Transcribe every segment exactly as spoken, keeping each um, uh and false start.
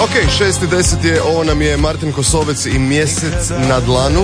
Ok, šest i deset je, ovo nam je Martin Kosovec i Mjesec na dlanu.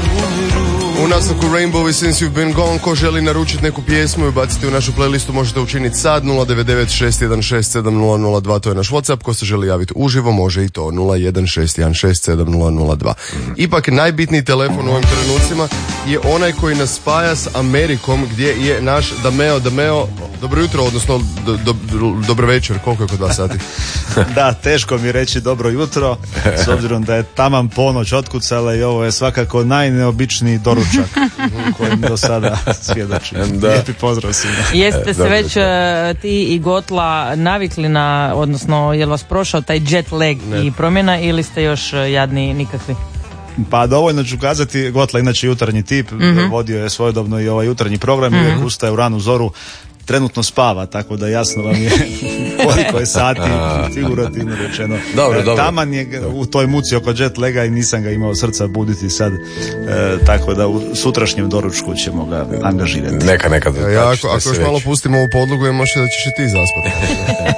U nastavku Rainbow i Since You've Been Gone. Ko želi naručiti neku pjesmu i baciti u našu playlistu možete učiniti sad. Nula devet devet šest jedan šest sedam nula nula dva, to je naš WhatsApp. Ko se želi javiti uživo može i to nula jedan šest jedan šest sedam nula nula dva. Ipak najbitniji telefon u ovim trenucima je onaj koji nas spaja s Amerikom, gdje je naš Dameo. Dameo, dobro jutro, odnosno do, do, do, dobro večer, koliko je kod vas sati? Da, teško mi reći dobro jutro, s obzirom da je taman ponoć otkucala i ovo je svakako najneobičniji doručak kojem do sada svjedočim. Lijepi pozdrav svima. Jeste se već uh, ti i Gotla navikli na, odnosno je li vas prošao taj jet lag ne. i promjena ili ste još uh, jadni nikakvi? Pa dovoljno ću kazati, Gotla inače jutarnji tip, mm-hmm. vodio je svojedobno i ovaj jutarnji program i mm-hmm. uvijek ustaje u ranu zoru, trenutno spava, tako da jasno vam je koliko je sati, figurativno rečeno. Dobro, dobro. Taman je u toj muci oko jet laga i nisam ga imao srca buditi sad, e, tako da u sutrašnjem doručku ćemo ga angažirati. Neka, neka. Da, ja, ako, ako još malo pustimo ovu podlogu, je možda da ćeš i ti zaspati.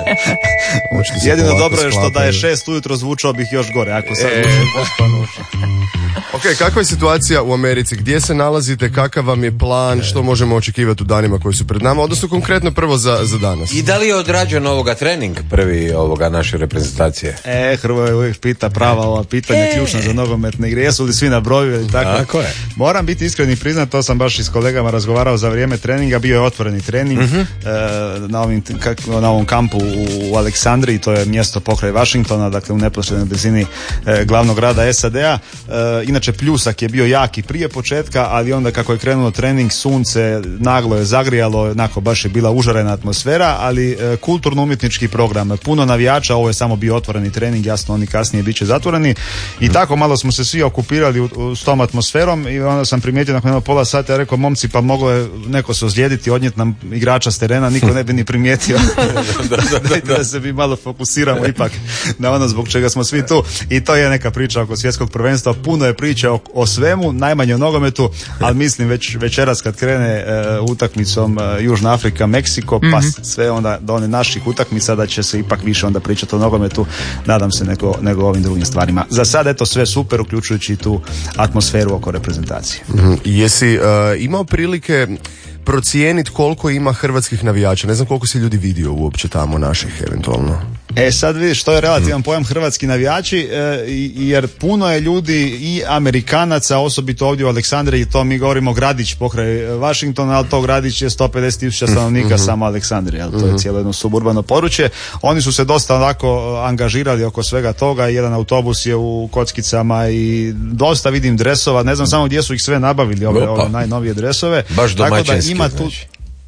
Jedino dobro je što da je šest ujutro zvučao bih još gore, ako sad e. zvučao pospano. Ok, kakva je situacija u Americi? Gdje se nalazite? Kakav vam je plan? Što možemo očekivati u danima koji su pred nama? Odnosno konkretno prvo za, za danas. I da li je odrađen ovoga trening prvi ovoga naše reprezentacije? E, Hrvoje uvijek pita prava ova pitanja e. ključna za nogometne igre. Jesu li svi na broju ili tako? Tako je. Moram biti iskren i priznat, to sam baš i s kolegama razgovarao za vrijeme treninga. Bio je otvoreni trening uh-huh. e, na, ovim, kak, na ovom kampu u Aleksandriji, to je mjesto pokraj Washingtona, dakle u neposrednoj blizini e, glavnog grada es a de a. E, inače pljusak je bio jak i prije početka, ali onda kako je krenuo trening, sunce naglo je zagrijalo, onako baš je bila užarena atmosfera, ali e, kulturno-umjetnički program, puno navijača, ovo je samo bio otvoreni trening, jasno oni kasnije bit će zatvoreni i tako malo smo se svi okupirali u, u, s tom atmosferom i onda sam primijetio nakon jedno pola sata, ja rekao momci pa moglo je neko se ozlijediti, odnijeti nam igrača s terena, niko ne bi ni primijetio. da, da, da, da. da se mi malo fokusiramo ipak na ono zbog čega smo svi tu i to je neka priča oko svjetskog prvenstva, puno je priča o, o svemu, najmanje o nogometu, ali mislim već večeras kad krene e, utakmicom e, Južna Afrika, Meksiko, mm-hmm. pa sve onda do one naših utakmica da će se ipak više onda pričati o nogometu, nadam se nego, nego o ovim drugim stvarima. Za sad eto sve super, uključujući tu atmosferu oko reprezentacije. Mm-hmm. Jesi uh, imao prilike procijeniti koliko ima hrvatskih navijača? Ne znam koliko si ljudi vidio uopće tamo naših eventualno. E sad vidiš, to je relativan pojam hrvatski navijači, e, jer puno je ljudi i Amerikanaca, osobito ovdje u Aleksandriji, to mi govorimo gradić pokraj Washingtona, ali to gradić je sto pedeset tisuća stanovnika, mm-hmm. samo Aleksandrija, ali to je cijelo jedno suburbano područje. Oni su se dosta onako angažirali oko svega toga, jedan autobus je u kockicama i dosta vidim dresova, ne znam samo gdje su ih sve nabavili, ove, ove najnovije dresove. Baš domaćinski, tako da ima tu... znači.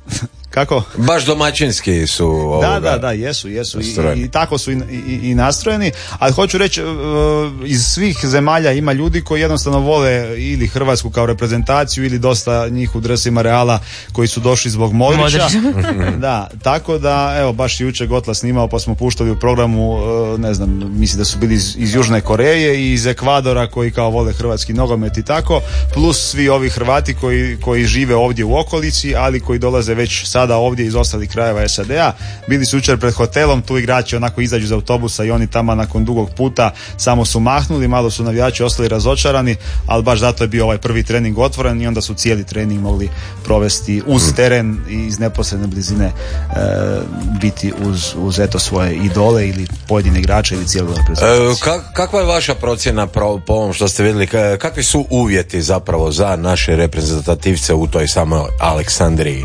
Kako? Baš domaćinski su ovoga. Da, da, da, jesu, jesu i, i tako su i, i, i nastrojeni, ali hoću reći, iz svih zemalja ima ljudi koji jednostavno vole ili Hrvatsku kao reprezentaciju ili dosta njih u dresima Reala koji su došli zbog Modrića. Da, tako da, evo, baš jučer Gotla snimao pa smo puštali u programu, ne znam, mislim da su bili iz, iz Južne Koreje i iz Ekvadora koji kao vole hrvatski nogomet i tako, plus svi ovi Hrvati koji, koji žive ovdje u okolici, ali koji dolaze već sad sada ovdje iz ostalih krajeva es a de a. Bili su jučer pred hotelom, tu igrači onako izađu iz autobusa i oni tamo nakon dugog puta samo su mahnuli, malo su navijači ostali razočarani, ali baš zato je bio ovaj prvi trening otvoren i onda su cijeli trening mogli provesti uz teren i iz neposredne blizine e, biti uz, uz eto svoje idole ili pojedine igrače ili cijelu reprezentaciju. E, kak, kakva je vaša procjena po, po ovom što ste vidjeli, kakvi su uvjeti zapravo za naše reprezentativce u toj samoj Aleksandriji?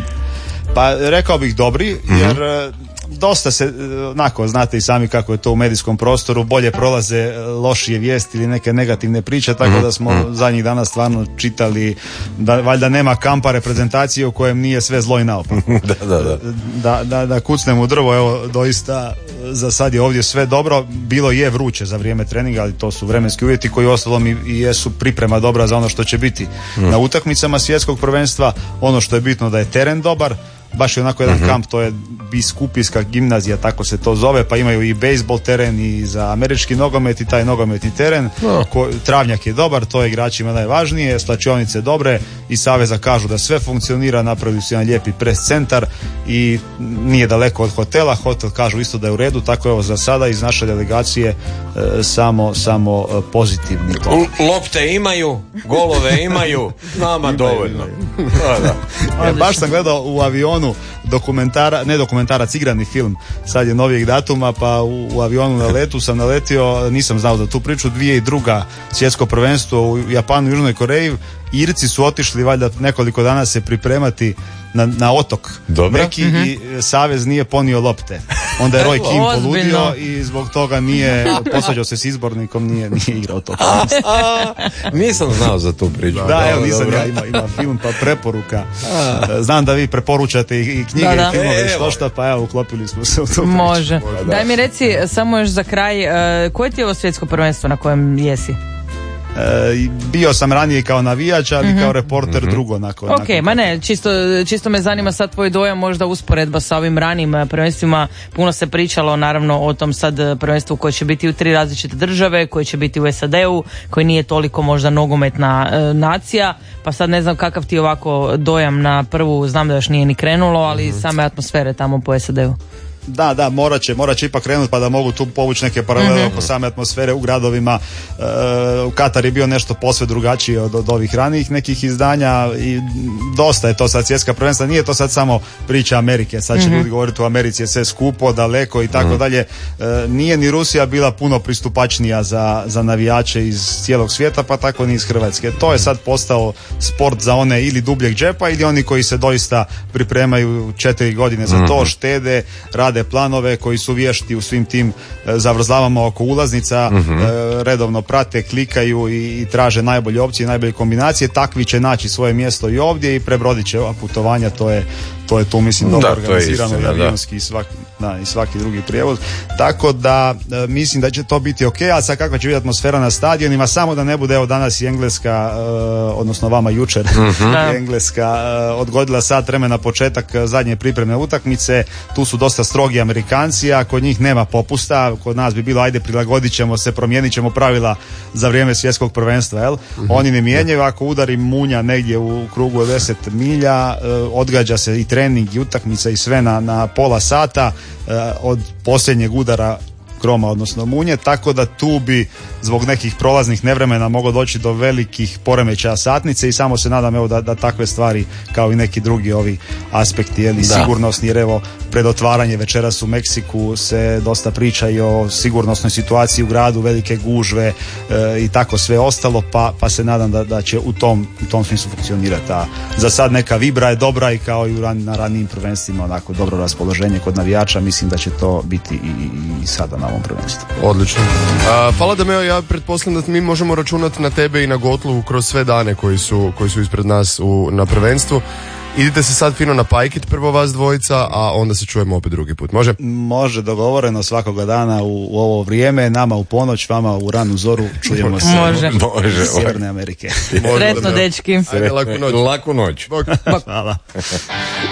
Pa rekao bih dobri, jer mm-hmm. dosta se, onako, znate i sami kako je to u medijskom prostoru, bolje prolaze lošije vijesti ili neke negativne priče, tako da smo mm-hmm. zadnjih dana stvarno čitali da valjda nema kampa reprezentacije u kojem nije sve zlo i naopako. da, da, da. Da, da, da kucnem u drvo, evo, doista za sad je ovdje sve dobro, bilo je vruće za vrijeme treninga, ali to su vremenski uvjeti koji uostalom i, i jesu priprema dobra za ono što će biti mm. na utakmicama svjetskog prvenstva. Ono što je bitno da je teren dobar, baš je onako jedan uh-huh. kamp, to je biskupijska gimnazija, tako se to zove, pa imaju i bejsbol teren i za američki nogomet i taj nogometni teren. No. Ko, travnjak je dobar, to je igračima najvažnije, slačionice dobre i saveza kažu da sve funkcionira, napravili su jedan lijepi pres centar i nije daleko od hotela, hotel kažu isto da je u redu, tako evo za sada iz naše delegacije e, samo, samo e, pozitivni to. Lopte imaju, golove imaju, nama dovoljno. Da, da. E, baš sam gledao u avionu dokumentara, ne dokumentarac, igrani film, sad je novijeg datuma, pa u, u avionu na letu sam naletio, nisam znao za tu priču, dvije i druga svjetsko prvenstvo u Japanu i Južnoj Koreji, Irci su otišli valjda nekoliko dana se pripremati na, na otok neki mm-hmm. i savez nije ponio lopte. Onda je Roy Keane poludio i zbog toga nije posvađao se s izbornikom, nije, nije igrao to. Nisam znao za tu priču. Da, da evo nisam dobro. Ja ima, ima film pa preporuka. Znam da vi preporučate i, i knjige da, da. i filmove što šta, pa evo uklopili smo se u to. Može. Da. Daj mi reci samo još za kraj, uh, koje ti je ovo svjetsko prvenstvo na kojem jesi? E, bio sam ranije kao navijač, ali mm-hmm. kao reporter mm-hmm. drugo nakon. Ok, nakon ma ne, čisto, čisto me zanima sad tvoj dojam, možda usporedba sa ovim ranijim prvenstvima. Puno se pričalo naravno o tom sad prvenstvu koje će biti u tri različite države, koje će biti u S A D-u, koji nije toliko možda nogometna e, nacija, pa sad ne znam kakav ti ovako dojam na prvu, znam da još nije ni krenulo, ali mm-hmm. same atmosfere tamo po S A D-u. Da, da, morat će, morat će ipak krenuti pa da mogu tu povući neke paralele mm-hmm. oko same atmosfere u gradovima. E, u Katar je bio nešto posve drugačije od, od ovih ranijih nekih izdanja i dosta je to sad svjetska prvenstva. Nije to sad samo priča Amerike. Sad će mm-hmm. ljudi govoriti u Americi je sve skupo, daleko i tako mm-hmm. dalje. E, nije ni Rusija bila puno pristupačnija za, za navijače iz cijelog svijeta, pa tako ni iz Hrvatske. To je sad postao sport za one ili dubljeg džepa ili oni koji se doista pripremaju četiri godine za to, štede, rade planove koji su vješti u svim tim e, zavrzlavama oko ulaznica, mm-hmm. e, redovno prate, klikaju i, i traže najbolje opcije, najbolje kombinacije. Takvi će naći svoje mjesto i ovdje i prebrodit će ova putovanja, to je to je tu mislim dobro da, organizirano i avionski i svaki, da, i svaki drugi prijevoz. Tako da e, mislim da će to biti ok, a sad kakva će biti atmosfera na stadionima, samo da ne bude evo danas i Engleska, e, odnosno vama jučer, mm-hmm. Engleska e, odgodila sat vremena početak zadnje pripremne utakmice, tu su dosta strogi Amerikanci, a kod njih nema popusta, kod nas bi bilo ajde prilagodit ćemo se, promijenit ćemo pravila za vrijeme svjetskog prvenstva, jel? Mm-hmm. Oni ne mijenjaju, ako udari munja negdje u krugu od deset milja, e, odgađa se i trening i utakmica i sve na, na pola sata e, od posljednjeg udara groma, odnosno munje, tako da tu bi zbog nekih prolaznih nevremena moglo doći do velikih poremećaja satnice i samo se nadam evo da, da takve stvari kao i neki drugi ovi aspekti jeli, sigurnosni, jer evo pred otvaranje večeras u Meksiku se dosta priča i o sigurnosnoj situaciji u gradu, velike gužve e, i tako sve ostalo, pa, pa se nadam da, da će u tom, u tom smislu funkcionirati. A za sad neka vibra je dobra i kao i ran, na ranijim prvenstvima onako dobro raspoloženje kod navijača, mislim da će to biti i, i sada na ovom prvenstvu. Odlično. A, hvala da me, ja pretpostavljam da mi možemo računati na tebe i na Gotlu kroz sve dane koji su, koji su ispred nas u, na prvenstvu. Idite se sad fino na pajkit prvo vas dvojica, a onda se čujemo opet drugi put. Može? Može, dogovoreno svakoga dana u, u ovo vrijeme, nama u ponoć, vama u ranu zoru, čujemo se. Može. Može. Iz Sjeverne Amerike. Sretno, dečki. Ajde, laku noć. Laku noć. Bok. Hvala.